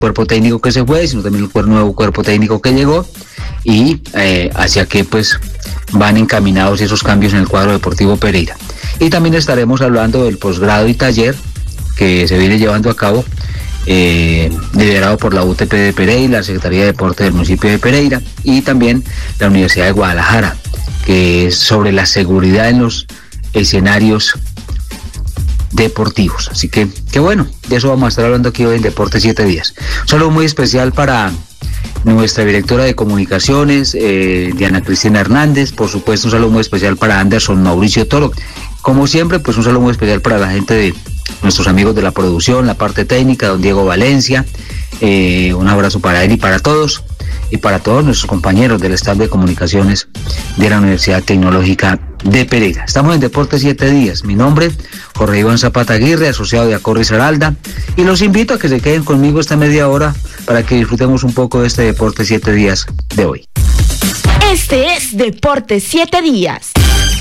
cuerpo técnico que se fue, sino también el nuevo cuerpo técnico que llegó y hacia qué pues van encaminados esos cambios en el cuadro deportivo Pereira. Y también estaremos hablando del posgrado y taller que se viene llevando a cabo, liderado por la UTP de Pereira, la Secretaría de Deporte del municipio de Pereira y también la Universidad de Guadalajara, que es sobre la seguridad en los escenarios deportivos. Así que bueno, de eso vamos a estar hablando aquí hoy en Deportes 7 Días. Un saludo muy especial para nuestra directora de comunicaciones, Diana Cristina Hernández, por supuesto un saludo muy especial para Anderson Mauricio Toro. Como siempre, pues un saludo muy especial para la gente de nuestros amigos de la producción, la parte técnica, don Diego Valencia, un abrazo para él y para todos nuestros compañeros del staff de comunicaciones de la Universidad Tecnológica de Pereira. Estamos en Deportes 7 Días. Mi nombre, Jorge Iván Zapata Aguirre, asociado de Acorri Saralda, y los invito a que se queden conmigo esta media hora para que disfrutemos un poco de este Deportes 7 Días de hoy. Este es Deportes 7 Días.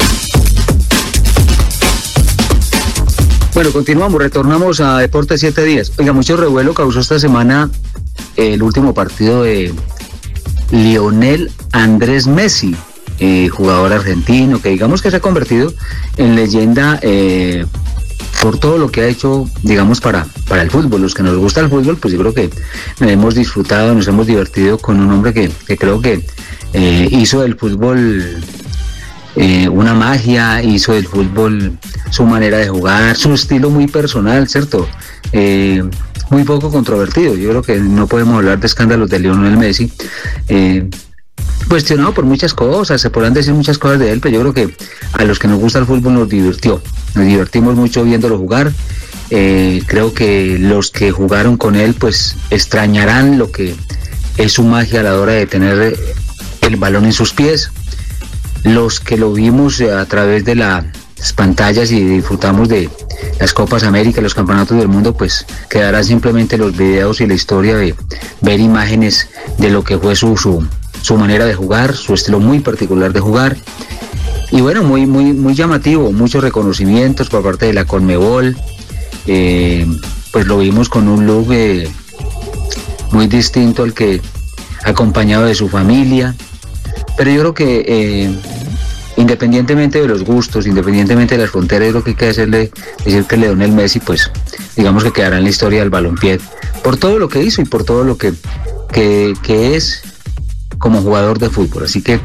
Bueno, retornamos a Deportes 7 Días. Oiga, mucho revuelo causó esta semana el último partido de Lionel Andrés Messi, jugador argentino, que digamos que se ha convertido en leyenda por todo lo que ha hecho, digamos, para el fútbol. Los que nos gusta el fútbol, pues yo creo que nos hemos disfrutado, nos hemos divertido con un hombre que creo que hizo del fútbol una magia, hizo del fútbol su manera de jugar, su estilo muy personal, ¿cierto? Muy poco controvertido. Yo creo que no podemos hablar de escándalos de Lionel Messi, cuestionado por muchas cosas, se podrán decir muchas cosas de él, pero yo creo que a los que nos gusta el fútbol nos divertimos mucho viéndolo jugar. Creo que los que jugaron con él pues extrañarán lo que es su magia a la hora de tener el balón en sus pies. Los que lo vimos a través de las pantallas y disfrutamos de las Copas América, los campeonatos del mundo, pues quedarán simplemente los videos y la historia de ver imágenes de lo que fue su manera de jugar, su estilo muy particular de jugar. Y bueno, muy llamativo, muchos reconocimientos por parte de la Conmebol. Pues lo vimos con un look muy distinto al que acompañado de su familia. Pero yo creo que independientemente de los gustos, independientemente de las fronteras, yo creo que hay que decir que Lionel Messi, pues digamos que quedará en la historia del balompié por todo lo que hizo y por todo lo que es como jugador de fútbol. Así que,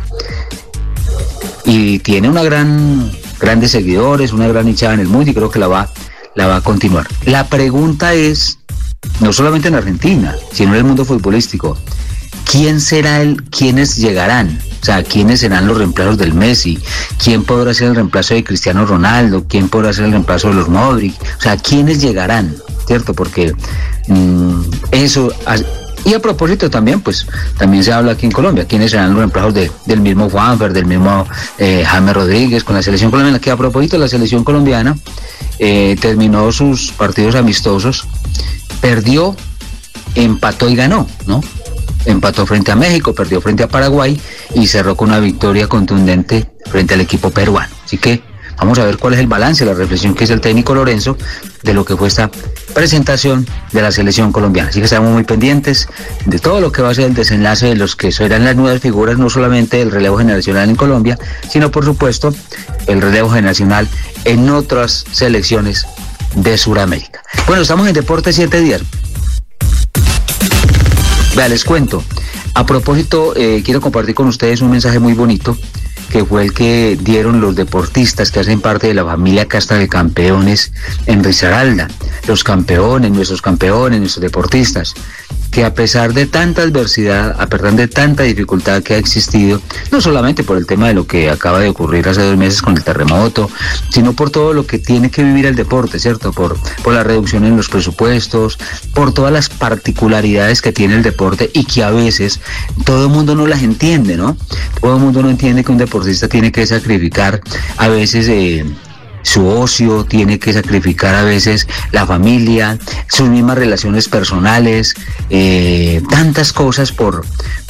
y tiene grandes seguidores, una gran hinchada en el mundo, y creo que la va a continuar. La pregunta es, no solamente en Argentina, sino en el mundo futbolístico, ¿quiénes llegarán? O sea, ¿quiénes serán los reemplazos del Messi? ¿Quién podrá ser el reemplazo de Cristiano Ronaldo? ¿Quién podrá ser el reemplazo de los Modric? O sea, ¿quiénes llegarán? ¿Cierto? Porque eso... Y a propósito también, pues, también se habla aquí en Colombia, ¿quiénes serán los reemplazos del mismo Juanfer, del mismo James Rodríguez con la selección colombiana? Que a propósito, la selección colombiana terminó sus partidos amistosos, perdió, empató y ganó, ¿no? Empató frente a México, perdió frente a Paraguay y cerró con una victoria contundente frente al equipo peruano. Así que vamos a ver cuál es el balance, la reflexión que hizo el técnico Lorenzo de lo que fue esta presentación de la selección colombiana. Así que estamos muy pendientes de todo lo que va a ser el desenlace de los que serán las nuevas figuras, no solamente del relevo generacional en Colombia, sino por supuesto el relevo generacional en otras selecciones de Sudamérica. Bueno, estamos en Deportes 7 Días. Vea, les cuento. A propósito, quiero compartir con ustedes un mensaje muy bonito, que fue el que dieron los deportistas que hacen parte de la familia Casta de Campeones en Risaralda. Los campeones, nuestros deportistas, que a pesar de tanta adversidad, a pesar de tanta dificultad que ha existido, no solamente por el tema de lo que acaba de ocurrir hace 2 meses con el terremoto, sino por todo lo que tiene que vivir el deporte, ¿cierto? Por la reducción en los presupuestos, por todas las particularidades que tiene el deporte y que a veces todo el mundo no las entiende, ¿no? Todo el mundo no entiende que un deportista tiene que sacrificar a veces su ocio, tiene que sacrificar a veces la familia, sus mismas relaciones personales, tantas cosas por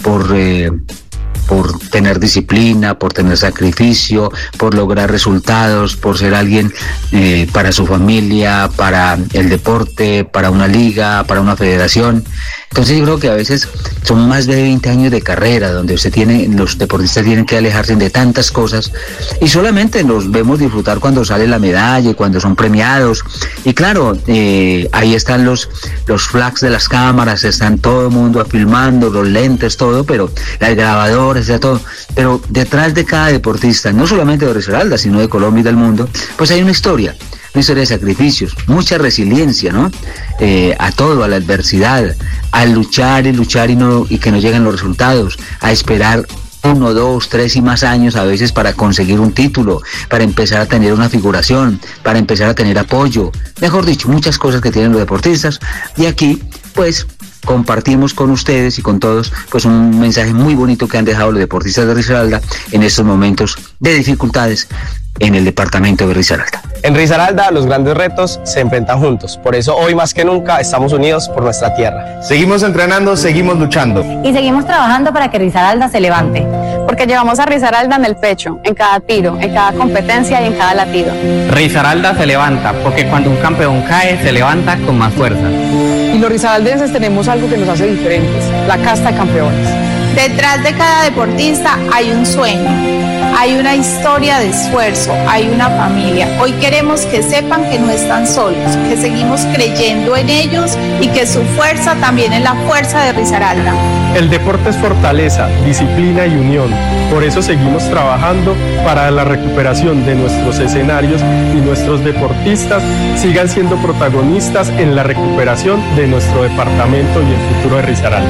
tener disciplina, por tener sacrificio, por lograr resultados, por ser alguien para su familia, para el deporte, para una liga, para una federación. Entonces yo creo que a veces son más de 20 años de carrera donde los deportistas tienen que alejarse de tantas cosas y solamente nos vemos disfrutar cuando sale la medalla y cuando son premiados. Y claro, ahí están los flags de las cámaras, están todo el mundo filmando, los lentes, todo, pero las grabadoras, ya todo. Pero detrás de cada deportista, no solamente de Risaralda, sino de Colombia y del mundo, pues hay una historia de sacrificios, mucha resiliencia, ¿no? A todo, a la adversidad, a luchar y que no lleguen los resultados, a esperar 1, 2, 3 y más años a veces para conseguir un título, para empezar a tener una figuración, para empezar a tener apoyo, mejor dicho, muchas cosas que tienen los deportistas. Y aquí, pues, compartimos con ustedes y con todos, pues, un mensaje muy bonito que han dejado los deportistas de Risaralda en estos momentos de dificultades en el departamento de Risaralda. En Risaralda los grandes retos se enfrentan juntos, por eso hoy más que nunca estamos unidos por nuestra tierra. Seguimos entrenando, seguimos luchando. Y seguimos trabajando para que Risaralda se levante. Porque llevamos a Risaralda en el pecho, en cada tiro, en cada competencia y en cada latido. Risaralda se levanta, porque cuando un campeón cae, se levanta con más fuerza. Y los risaraldenses tenemos algo que nos hace diferentes, la casta de campeones. Detrás de cada deportista hay un sueño, hay una historia de esfuerzo, hay una familia. Hoy queremos que sepan que no están solos, que seguimos creyendo en ellos y que su fuerza también es la fuerza de Risaralda. El deporte es fortaleza, disciplina y unión. Por eso seguimos trabajando para la recuperación de nuestros escenarios y nuestros deportistas sigan siendo protagonistas en la recuperación de nuestro departamento y el futuro de Risaralda.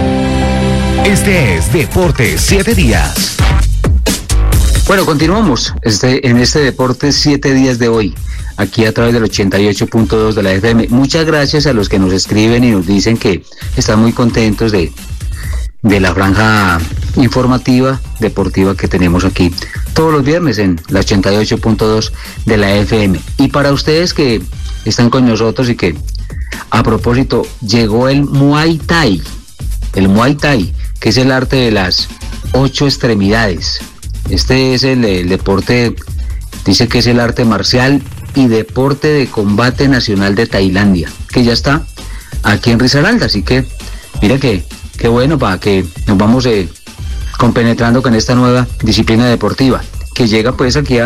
Este es Deportes 7 días. Bueno, continuamos en este Deportes 7 días de hoy, aquí a través del 88.2 de la FM. Muchas gracias a los que nos escriben y nos dicen que están muy contentos de la franja informativa deportiva que tenemos aquí todos los viernes en la 88.2 de la FM. Y para ustedes que están con nosotros y que, a propósito, llegó el Muay Thai, que es el arte de las 8 extremidades. Este es el deporte, dice que es el arte marcial y deporte de combate nacional de Tailandia, que ya está aquí en Risaralda. Así que, mira qué bueno, para que nos vamos compenetrando con esta nueva disciplina deportiva, que llega pues aquí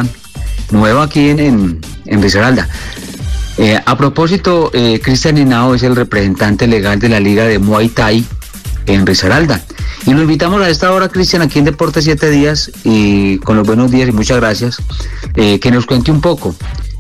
en Risaralda. A propósito, Cristian Henao es el representante legal de la Liga de Muay Thai en Risaralda. Y lo invitamos a esta hora, Cristian, aquí en Deportes 7 días, y con los buenos días y muchas gracias, que nos cuente un poco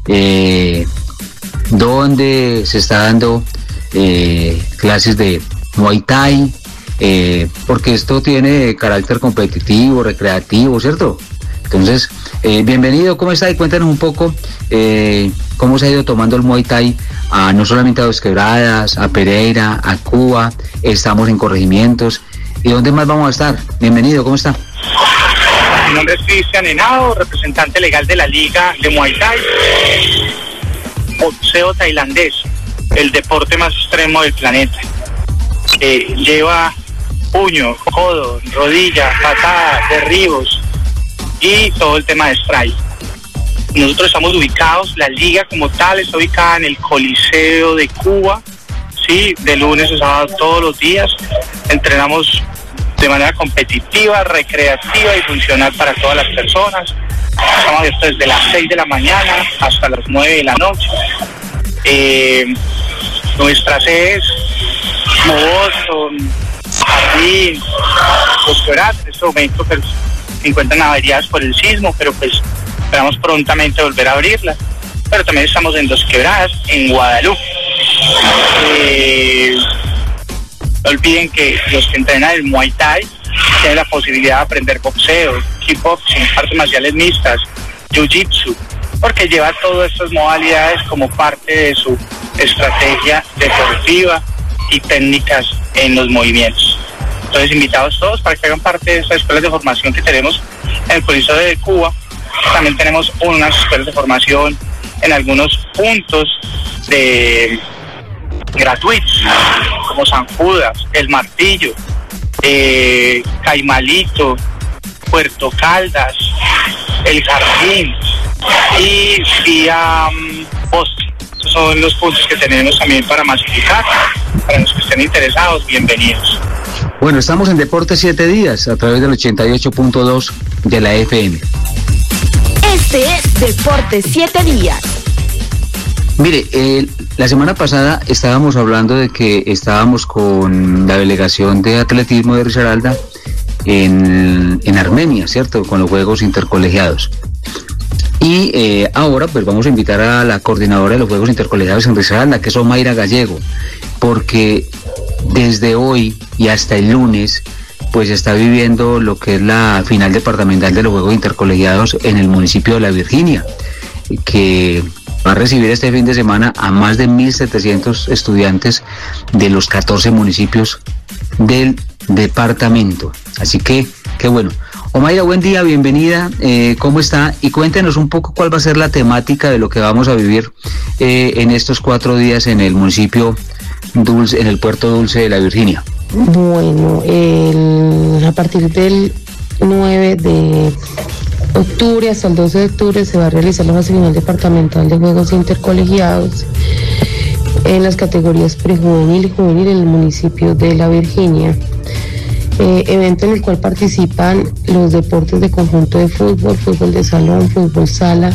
dónde se está dando clases de Muay Thai, porque esto tiene carácter competitivo, recreativo, ¿cierto? Entonces, bienvenido, ¿cómo está? Y cuéntanos un poco cómo se ha ido tomando el Muay Thai, no solamente a Dos Quebradas, a Pereira, a Cuba, estamos en corregimientos. ¿Y dónde más vamos a estar? Bienvenido, ¿cómo está? Mi nombre es Cristian Henao, representante legal de la Liga de Muay Thai, boxeo tailandés, el deporte más extremo del planeta. Lleva puño, codo, rodilla, patada, derribos y todo el tema de strike. Nosotros estamos ubicados, la liga como tal está ubicada en el Coliseo de Cuba, sí, de lunes a sábado todos los días. Entrenamos de manera competitiva, recreativa y funcional para todas las personas. Estamos abiertos desde las 6 de la mañana hasta las 9 de la noche. Nuestra sede es Boston, Jardín, Dos Quebradas. En este momento pues, se encuentran averiadas por el sismo, pero pues esperamos prontamente volver a abrirlas. Pero también estamos en Dos Quebradas, en Guadalupe. No olviden que los que entrenan el Muay Thai tienen la posibilidad de aprender boxeo, kickboxing, artes marciales mixtas, jiu-jitsu, porque lleva todas estas modalidades como parte de su estrategia deportiva y técnicas en los movimientos. Entonces, invitados todos para que hagan parte de estas escuelas de formación que tenemos en el Coliseo de Cuba. También tenemos unas escuelas de formación en algunos puntos gratuitos, como San Judas, El Martillo, Caimalito, Puerto Caldas, El Jardín y vía Boston. Esos son los puntos que tenemos también para masificar. para los que estén interesados, bienvenidos. Bueno, estamos en Deportes 7 días a través del 88.2 de la FM. Este es Deportes 7 días. Mire, la semana pasada estábamos hablando de que estábamos con la delegación de atletismo de Risaralda en Armenia, ¿cierto? Con los Juegos Intercolegiados. Y ahora pues vamos a invitar a la coordinadora de los Juegos Intercolegiados en Risaralda, que es Omaira Gallego, porque desde hoy y hasta el lunes pues está viviendo lo que es la final departamental de los Juegos Intercolegiados en el municipio de La Virginia, que va a recibir este fin de semana a más de 1.700 estudiantes de los 14 municipios del departamento. Así que, qué bueno. Omaira, buen día, bienvenida, ¿cómo está? Y cuéntenos un poco cuál va a ser la temática de lo que vamos a vivir en estos 4 días en el municipio Dulce, en el Puerto Dulce de La Virginia. Bueno, a partir del 9 de octubre hasta el 12 de octubre se va a realizar la fase final departamental de Juegos Intercolegiados en las categorías prejuvenil y juvenil en el municipio de La Virginia. Evento en el cual participan los deportes de conjunto de fútbol, fútbol de salón, fútbol sala,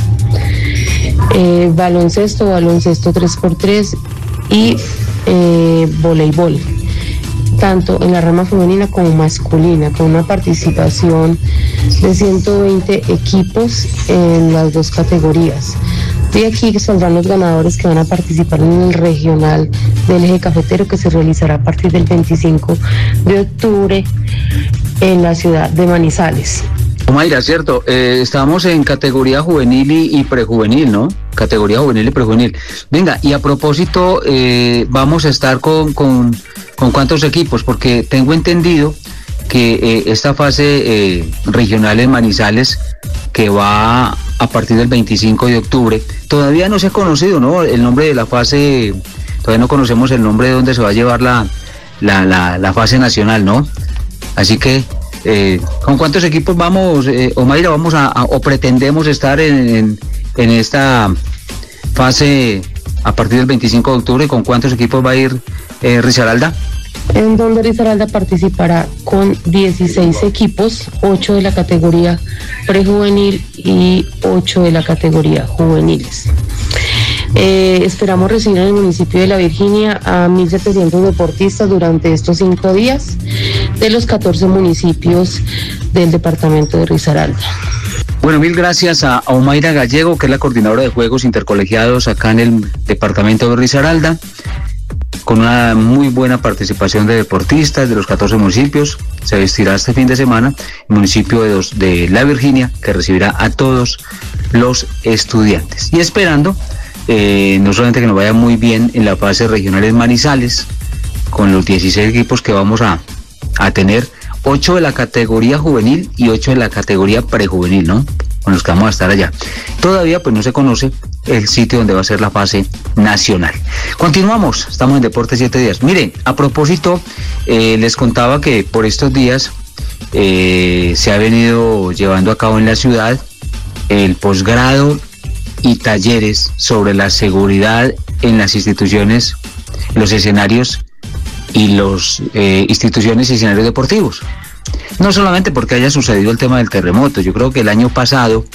baloncesto 3x3 y voleibol, tanto en la rama femenina como masculina, con una participación de 120 equipos en las dos categorías. De aquí saldrán los ganadores que van a participar en el regional del eje cafetero, que se realizará a partir del 25 de octubre en la ciudad de Manizales. Omaira, cierto, estamos en categoría juvenil y prejuvenil, ¿no? Categoría juvenil y prejuvenil. Venga, y a propósito, vamos a estar con cuántos equipos, porque tengo entendido que esta fase regional en Manizales, que va a partir del 25 de octubre, todavía no se ha conocido, ¿no? El nombre de la fase, todavía no conocemos el nombre de dónde se va a llevar la fase nacional, ¿no? Así que, ¿con cuántos equipos vamos, Omaira, o pretendemos estar en esta fase a partir del 25 de octubre? ¿Con cuántos equipos va a ir Risaralda? En donde Risaralda participará con 16 equipos, 8 de la categoría prejuvenil y 8 de la categoría juveniles. Esperamos recibir en el municipio de La Virginia a 1.700 deportistas durante estos 5 días de los 14 municipios del departamento de Risaralda. Bueno, mil gracias a Omaira Gallego, que es la coordinadora de Juegos Intercolegiados acá en el departamento de Risaralda, con una muy buena participación de deportistas de los 14 municipios. Se vestirá este fin de semana el municipio de La Virginia, que recibirá a todos los estudiantes. Y esperando, no solamente que nos vaya muy bien en la fase regional en Manizales, con los 16 equipos que vamos a tener, 8 de la categoría juvenil y 8 de la categoría prejuvenil, ¿no? Con los que vamos a estar allá. Todavía pues no se conoce el sitio donde va a ser la fase nacional. Continuamos, estamos en Deportes 7 días. Miren, a propósito, les contaba que por estos días se ha venido llevando a cabo en la ciudad el posgrado y talleres sobre la seguridad en las instituciones, los escenarios y los instituciones y escenarios deportivos. No solamente porque haya sucedido el tema del terremoto, yo creo que el año pasado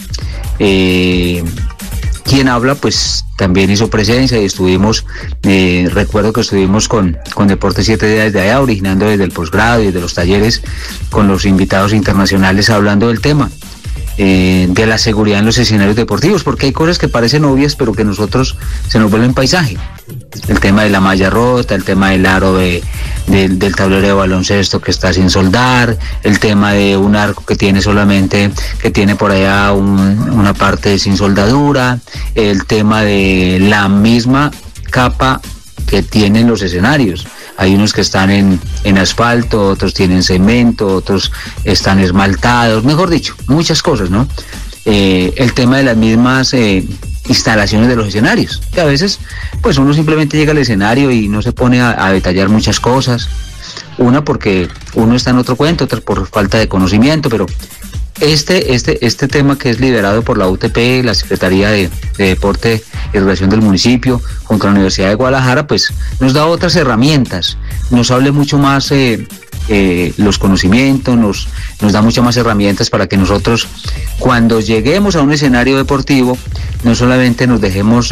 quien habla pues también hizo presencia y estuvimos, recuerdo que estuvimos con Deportes 7 días desde allá, originando desde el posgrado y desde los talleres con los invitados internacionales hablando del tema de la seguridad en los escenarios deportivos, porque hay cosas que parecen obvias pero que nosotros se nos vuelven paisaje. El tema de la malla rota, el tema del aro del tablero de baloncesto que está sin soldar, el tema de un arco que tiene por allá una parte sin soldadura, el tema de la misma capa que tienen los escenarios. Hay unos que están en asfalto, otros tienen cemento, otros están esmaltados, mejor dicho, muchas cosas, ¿no? El tema de las mismas instalaciones de los escenarios, que a veces pues uno simplemente llega al escenario y no se pone a detallar muchas cosas, una porque uno está en otro cuento, otra por falta de conocimiento, pero este tema que es liderado por la UTP, la Secretaría de Deporte y Recreación del municipio, junto a la Universidad de Guadalajara, pues nos da otras herramientas, nos hable mucho más los conocimientos, nos da muchas más herramientas para que nosotros, cuando lleguemos a un escenario deportivo, no solamente nos dejemos,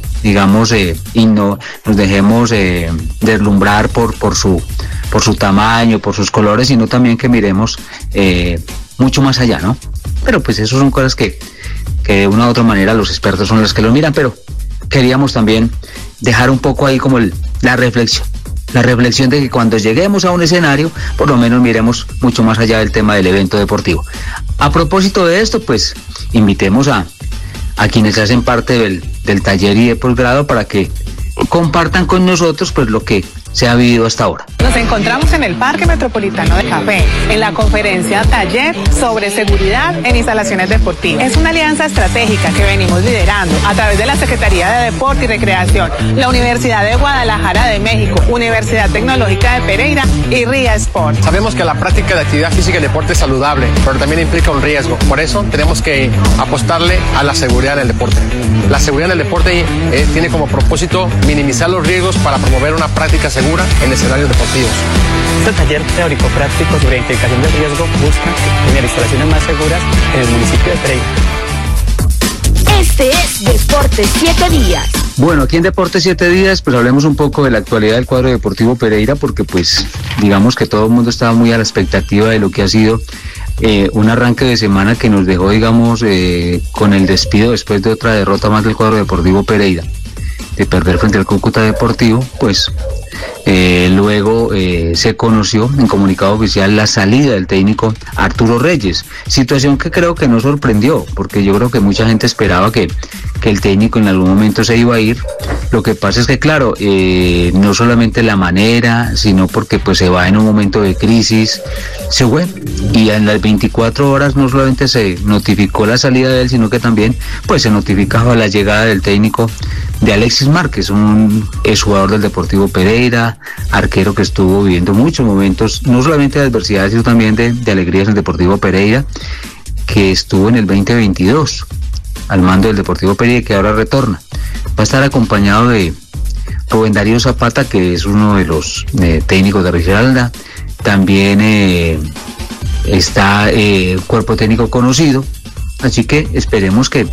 nos dejemos deslumbrar por su tamaño, por sus colores, sino también que miremos mucho más allá, ¿no? Pero pues eso son cosas que de una u otra manera los expertos son los que lo miran, pero queríamos también dejar un poco ahí como la reflexión de que cuando lleguemos a un escenario, por lo menos miremos mucho más allá del tema del evento deportivo. A propósito de esto, pues invitemos a quienes hacen parte del taller y de posgrado para que compartan con nosotros pues lo que se ha vivido hasta ahora. Nos encontramos en el Parque Metropolitano de Café, en la conferencia Taller sobre Seguridad en Instalaciones Deportivas. Es una alianza estratégica que venimos liderando a través de la Secretaría de Deporte y Recreación, la Universidad de Guadalajara de México, Universidad Tecnológica de Pereira y RIA Sport. Sabemos que la práctica de actividad física y deporte es saludable, pero también implica un riesgo. Por eso tenemos que apostarle a la seguridad en el deporte. La seguridad en el deporte tiene como propósito minimizar los riesgos para promover una práctica segura en escenarios deportivos. Este taller teórico-práctico sobre identificación del riesgo busca tener instalaciones más seguras en el municipio de Pereira. Este es Deportes 7 Días. Bueno, aquí en Deportes 7 Días, pues hablemos un poco de la actualidad del cuadro deportivo Pereira, porque pues digamos que todo el mundo estaba muy a la expectativa de lo que ha sido un arranque de semana que nos dejó, digamos, con el despido después de otra derrota más del cuadro deportivo Pereira, de perder frente al Cúcuta Deportivo. Pues luego se conoció en comunicado oficial la salida del técnico Arturo Reyes, situación que creo que no sorprendió, porque yo creo que mucha gente esperaba que el técnico en algún momento se iba a ir. Lo que pasa es que claro, no solamente la manera, sino porque pues se va en un momento de crisis, se fue, y en las 24 horas no solamente se notificó la salida de él, sino que también pues se notificaba la llegada del técnico de Alexis Márquez, un exjugador del Deportivo Pereira, arquero que estuvo viviendo muchos momentos, no solamente de adversidades, sino también de alegrías en el Deportivo Pereira, que estuvo en el 2022 al mando del Deportivo Pereira y que ahora retorna. Va a estar acompañado de Rubén Darío Zapata, que es uno de los técnicos de Risaralda. También está cuerpo técnico conocido, así que esperemos que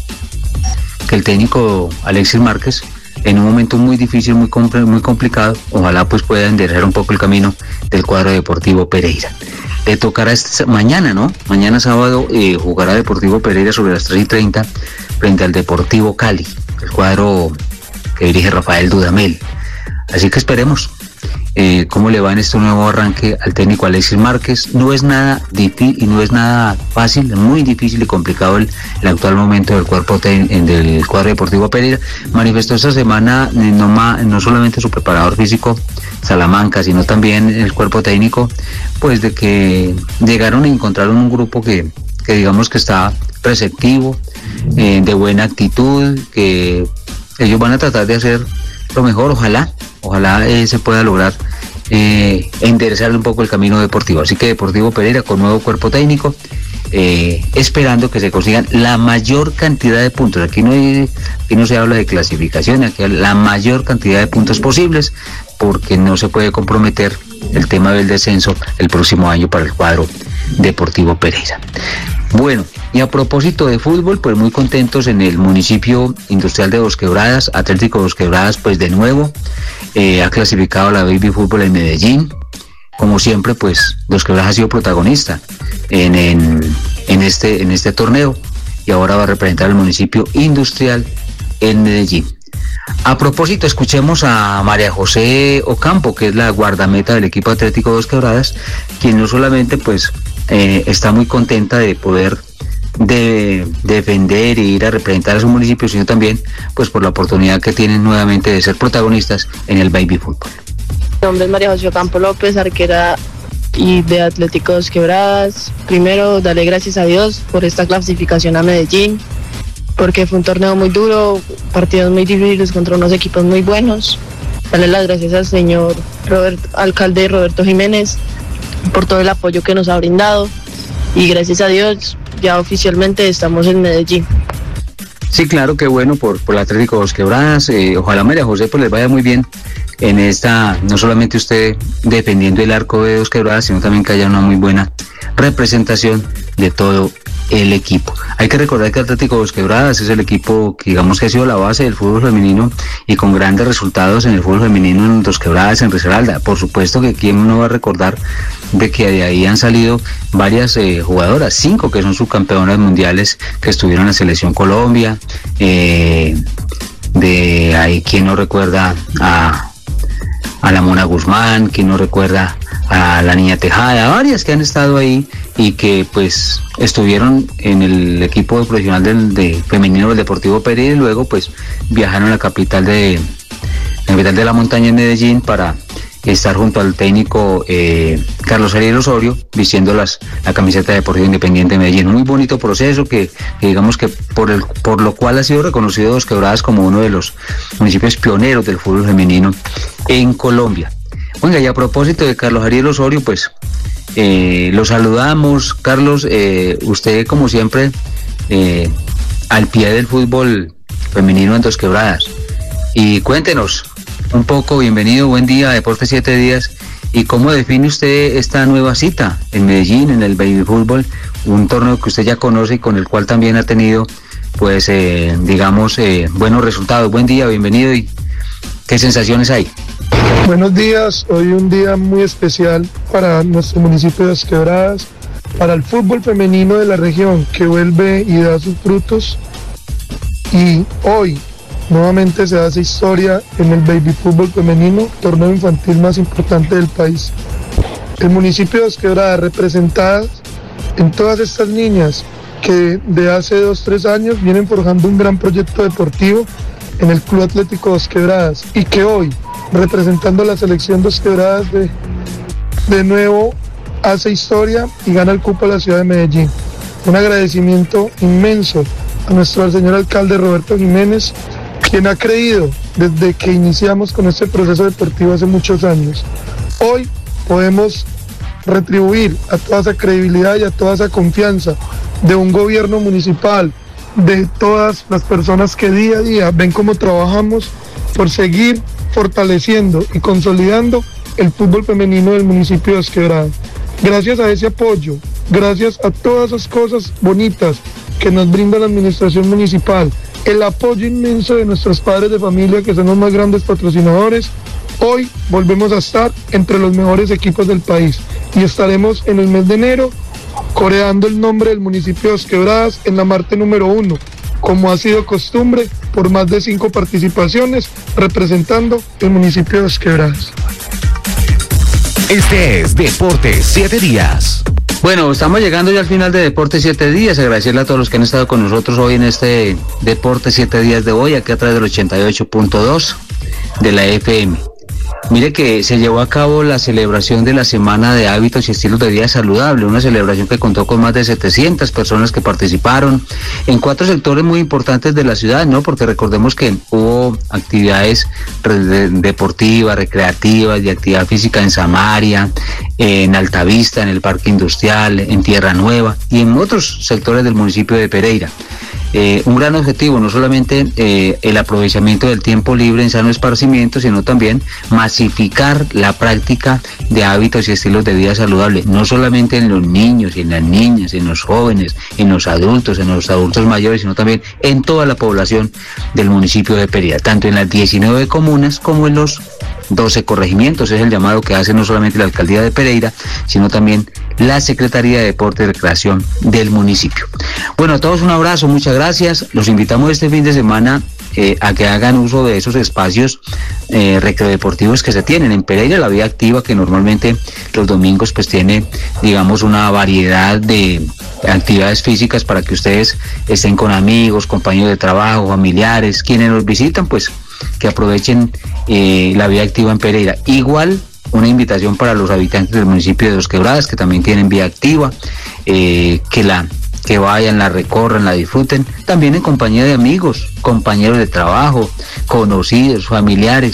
el técnico Alexis Márquez, en un momento muy difícil, muy complicado, ojalá pues pueda enderezar un poco el camino del cuadro Deportivo Pereira. Le tocará mañana, ¿no? Mañana sábado jugará Deportivo Pereira sobre las 3:30 frente al Deportivo Cali, el cuadro que dirige Rafael Dudamel. Así que esperemos cómo le va en este nuevo arranque al técnico Alexis Márquez. No es nada difícil y no es nada fácil, es muy difícil y complicado el actual momento del del cuadro Deportivo Pereira. Manifestó esta semana no solamente su preparador físico Salamanca, sino también el cuerpo técnico, pues de que llegaron y encontraron un grupo que digamos que está receptivo, de buena actitud, que ellos van a tratar de hacer lo mejor, ojalá se pueda lograr enderezar un poco el camino deportivo. Así que Deportivo Pereira con nuevo cuerpo técnico, esperando que se consigan la mayor cantidad de puntos. Aquí no se habla de clasificación, aquí la mayor cantidad de puntos posibles, porque no se puede comprometer el tema del descenso el próximo año para el cuadro Deportivo Pereira. Bueno, y a propósito de fútbol, pues muy contentos en el municipio industrial de Dos Quebradas. Atlético Dos Quebradas, pues de nuevo ha clasificado la Baby Fútbol en Medellín. Como siempre, pues Dos Quebradas ha sido protagonista en este torneo, y ahora va a representar al municipio industrial en Medellín. A propósito, escuchemos a María José Ocampo, que es la guardameta del equipo Atlético Dos Quebradas, quien no solamente pues está muy contenta de poder defender e ir a representar a su municipio, sino también pues por la oportunidad que tienen nuevamente de ser protagonistas en el Baby Fútbol. Mi nombre es María José Ocampo López, arquera y de Atlético Dos Quebradas. Primero, darle gracias a Dios por esta clasificación a Medellín, porque fue un torneo muy duro, partidos muy difíciles contra unos equipos muy buenos. Darle las gracias al señor alcalde Roberto Jiménez por todo el apoyo que nos ha brindado, y gracias a Dios ya oficialmente estamos en Medellín. Sí, claro, qué bueno por el Atlético Dos Quebradas. Ojalá María José pues les vaya muy bien en esta, no solamente usted defendiendo el arco de Dos Quebradas, sino también que haya una muy buena representación de todo el equipo. Hay que recordar que Atlético Dos Quebradas es el equipo que digamos que ha sido la base del fútbol femenino y con grandes resultados en el fútbol femenino en Dos Quebradas, en Risaralda. Por supuesto que quién no va a recordar de que de ahí han salido varias jugadoras, 5 que son subcampeonas mundiales que estuvieron en la Selección Colombia. De ahí quién no recuerda a la Mona Guzmán, quién no recuerda a la Niña Tejada, varias que han estado ahí y que pues estuvieron en el equipo profesional de femenino del Deportivo Pereira y luego pues viajaron a la capital de la montaña en Medellín para estar junto al técnico Carlos Ariel Osorio vistiendo la camiseta de Deportivo Independiente de Medellín. Muy bonito proceso que digamos que por lo cual ha sido reconocido Dos Quebradas como uno de los municipios pioneros del fútbol femenino en Colombia. Oiga, y a propósito de Carlos Ariel Osorio, pues lo saludamos. Carlos, usted como siempre al pie del fútbol femenino en Dos Quebradas. Y cuéntenos un poco, bienvenido, buen día a Deportes 7 Días. ¿Y cómo define usted esta nueva cita en Medellín, en el baby fútbol? Un torneo que usted ya conoce y con el cual también ha tenido, pues, buenos resultados. Buen día, bienvenido. ¿Y qué sensaciones hay? Buenos días, hoy un día muy especial para nuestro municipio de Dos Quebradas, para el fútbol femenino de la región que vuelve y da sus frutos. Y hoy nuevamente se hace historia en el baby fútbol femenino, torneo infantil más importante del país. El municipio de Dos Quebradas, representadas en todas estas niñas que de hace 2-3 años vienen forjando un gran proyecto deportivo en el Club Atlético Dos Quebradas y que hoy, representando a la selección Dos Quebradas, de nuevo hace historia y gana el cupo a la ciudad de Medellín. Un agradecimiento inmenso a nuestro señor alcalde Roberto Jiménez, quien ha creído desde que iniciamos con este proceso deportivo hace muchos años. Hoy podemos retribuir a toda esa credibilidad y a toda esa confianza de un gobierno municipal, de todas las personas que día a día ven cómo trabajamos por seguir fortaleciendo y consolidando el fútbol femenino del municipio de Dos Quebradas. Gracias a ese apoyo, gracias a todas esas cosas bonitas que nos brinda la administración municipal, el apoyo inmenso de nuestros padres de familia que son los más grandes patrocinadores, hoy volvemos a estar entre los mejores equipos del país y estaremos en el mes de enero coreando el nombre del municipio de Dos Quebradas en la Marte número 1, como ha sido costumbre por más de 5 participaciones representando el municipio de Dos Quebradas. Este es Deportes 7 Días. Bueno, estamos llegando ya al final de Deportes 7 Días. Agradecerle a todos los que han estado con nosotros hoy en este Deportes 7 Días de hoy, aquí a través del 88.2 de la FM. Mire que se llevó a cabo la celebración de la Semana de Hábitos y Estilos de Vida Saludable, una celebración que contó con más de 700 personas que participaron en 4 sectores muy importantes de la ciudad, ¿no? Porque recordemos que hubo actividades deportivas, recreativas, de actividad física en Samaria, en Altavista, en el Parque Industrial, en Tierra Nueva y en otros sectores del municipio de Pereira. Un gran objetivo, no solamente el aprovechamiento del tiempo libre en sano esparcimiento, sino también masificar la práctica de hábitos y estilos de vida saludable, no solamente en los niños y en las niñas, en los jóvenes, en los adultos mayores, sino también en toda la población del municipio de Pereira, tanto en las 19 comunas como en los 12 corregimientos. Es el llamado que hace no solamente la alcaldía de Pereira, sino también la Secretaría de Deporte y Recreación del municipio. Bueno, a todos un abrazo, muchas gracias. Los invitamos este fin de semana a que hagan uso de esos espacios recreodeportivos que se tienen en Pereira. La Vía Activa, que normalmente los domingos pues tiene, digamos, una variedad de actividades físicas para que ustedes estén con amigos, compañeros de trabajo, familiares, quienes nos visitan, pues que aprovechen la Vía Activa en Pereira. Igual una invitación para los habitantes del municipio de Dos Quebradas, que también tienen Vía Activa, que vayan, la recorran, la disfruten, también en compañía de amigos, compañeros de trabajo, conocidos, familiares.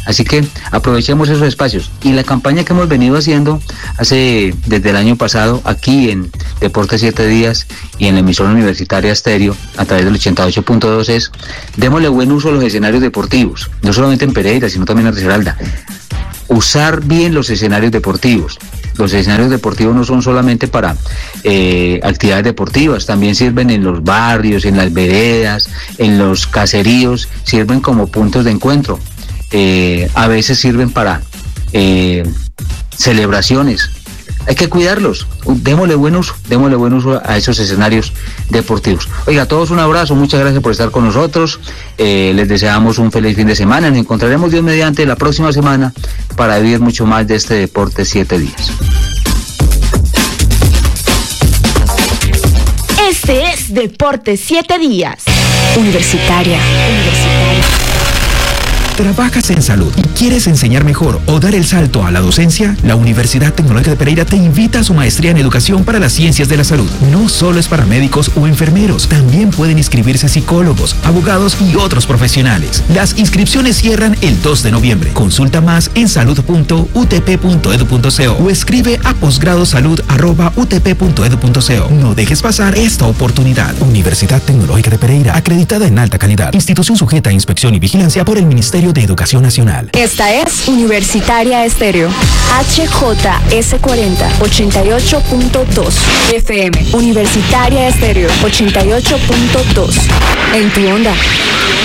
Así que aprovechemos esos espacios. Y la campaña que hemos venido haciendo desde el año pasado aquí en Deportes 7 Días y en la emisora universitaria Estéreo a través del 88.2 es: démosle buen uso a los escenarios deportivos, no solamente en Pereira, sino también en Risaralda. Usar bien los escenarios deportivos. Los escenarios deportivos no son solamente para actividades deportivas, también sirven en los barrios, en las veredas, en los caseríos, sirven como puntos de encuentro. A veces sirven para celebraciones. Hay que cuidarlos, démosle buen uso a esos escenarios deportivos. Oiga, a todos un abrazo, muchas gracias por estar con nosotros, les deseamos un feliz fin de semana, nos encontraremos Dios mediante la próxima semana para vivir mucho más de este Deporte 7 Días. Este es Deporte 7 Días. Universitaria. ¿Trabajas en salud y quieres enseñar mejor o dar el salto a la docencia? La Universidad Tecnológica de Pereira te invita a su maestría en Educación para las Ciencias de la Salud. No solo es para médicos o enfermeros, también pueden inscribirse psicólogos, abogados y otros profesionales. Las inscripciones cierran el 2 de noviembre. Consulta más en salud.utp.edu.co o escribe a posgradosalud@utp.edu.co. No dejes pasar esta oportunidad. Universidad Tecnológica de Pereira, acreditada en alta calidad. Institución sujeta a inspección y vigilancia por el Ministerio de Educación Nacional. Esta es Universitaria Estéreo. HJS40 88.2 FM. Universitaria Estéreo 88.2. En tu onda.